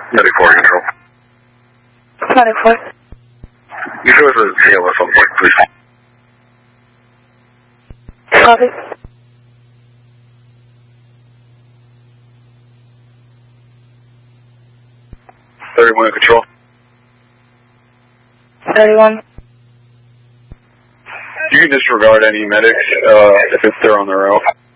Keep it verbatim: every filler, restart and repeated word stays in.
Medic four control. Medic four. You show us a C L S on point, please. Copy. thirty-one control. thirty-one. You can disregard any medics uh, if it's they're on their own.